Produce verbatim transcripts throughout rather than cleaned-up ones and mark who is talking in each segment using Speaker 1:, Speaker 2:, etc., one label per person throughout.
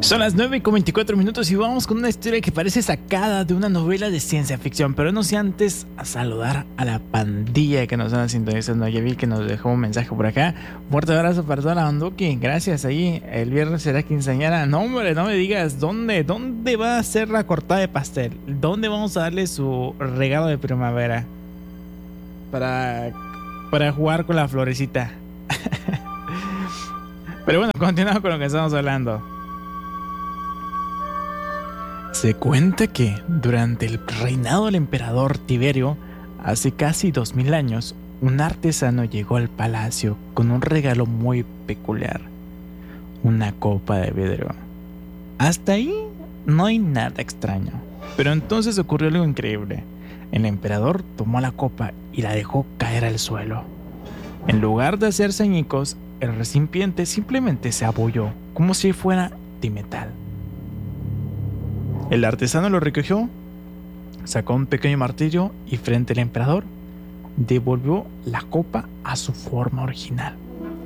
Speaker 1: Son las nueve con veinticuatro minutos y vamos con una historia que parece sacada de una novela de ciencia ficción. Pero no sé antes a saludar a la pandilla que nos están sintonizando. Ya vi que nos dejó un mensaje por acá. Fuerte abrazo para toda la Banduki. Gracias. Ahí el viernes será quinceañera. No, hombre, no me digas dónde. ¿Dónde va a ser la cortada de pastel? ¿Dónde vamos a darle su regalo de primavera? Para, para jugar con la florecita. Pero bueno, continuamos con lo que estamos hablando. Se cuenta que durante el reinado del emperador Tiberio, hace casi dos mil años, un artesano llegó al palacio con un regalo muy peculiar: una copa de vidrio. Hasta ahí no hay nada extraño, pero entonces ocurrió algo increíble. El emperador tomó la copa y la dejó caer al suelo. En lugar de hacerse añicos, el recipiente simplemente se abolló, como si fuera de metal. El artesano lo recogió, sacó un pequeño martillo y frente al emperador devolvió la copa a su forma original,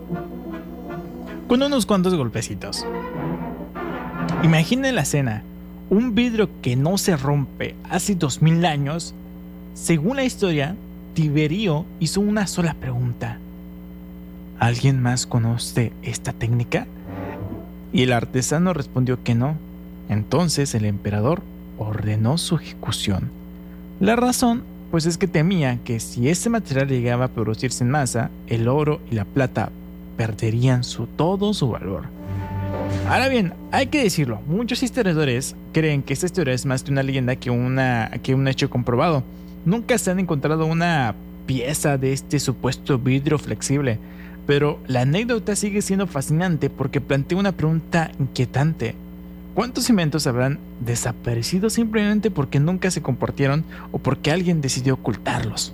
Speaker 1: con unos cuantos golpecitos. Imaginen la escena: un vidrio que no se rompe hace dos mil años. Según la historia, Tiberio hizo una sola pregunta: ¿alguien más conoce esta técnica? Y el artesano respondió que no. Entonces el emperador ordenó su ejecución. La razón, pues es que temía que si ese material llegaba a producirse en masa, el oro y la plata perderían su, todo su valor. Ahora bien, hay que decirlo, muchos historiadores creen que esta historia es más que una leyenda que, una, que un hecho comprobado. Nunca se han encontrado una pieza de este supuesto vidrio flexible, pero la anécdota sigue siendo fascinante porque plantea una pregunta inquietante. ¿Cuántos inventos habrán desaparecido simplemente porque nunca se compartieron o porque alguien decidió ocultarlos?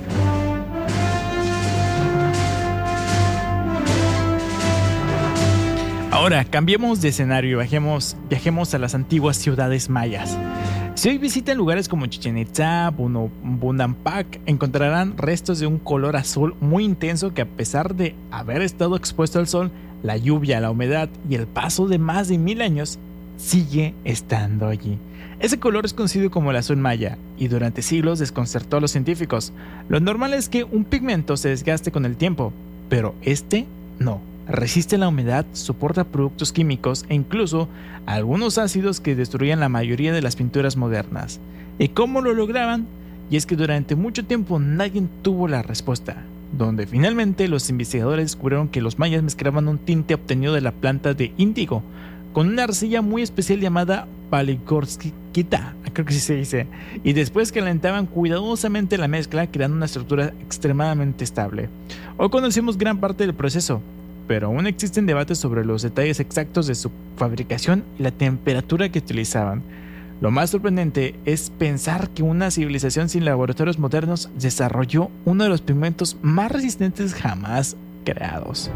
Speaker 1: Ahora, cambiemos de escenario y viajemos, viajemos a las antiguas ciudades mayas. Si hoy visitan lugares como Chichén Itzá, Bonampak, encontrarán restos de un color azul muy intenso que, a pesar de haber estado expuesto al sol, la lluvia, la humedad y el paso de más de mil años, sigue estando allí. Ese color es conocido como el azul maya y durante siglos desconcertó a los científicos. Lo normal es que un pigmento se desgaste con el tiempo, pero este no. Resiste la humedad, soporta productos químicos e incluso algunos ácidos que destruían la mayoría de las pinturas modernas. ¿Y cómo lo lograban? Y es que durante mucho tiempo nadie tuvo la respuesta, donde finalmente los investigadores descubrieron que los mayas mezclaban un tinte obtenido de la planta de índigo con una arcilla muy especial llamada paligorskita, creo que sí se dice, y después calentaban cuidadosamente la mezcla, creando una estructura extremadamente estable. Hoy conocemos gran parte del proceso, pero aún existen debates sobre los detalles exactos de su fabricación y la temperatura que utilizaban. Lo más sorprendente es pensar que una civilización sin laboratorios modernos desarrolló uno de los pigmentos más resistentes jamás creados.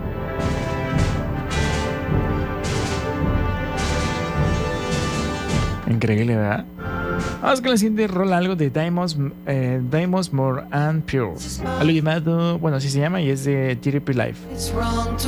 Speaker 1: Increíble, ¿verdad? Vamos con la siguiente rola, algo de Diamonds, eh, Diamonds More and Pure. Algo llamado, bueno, así se llama y es de T D P Live. It's wrong to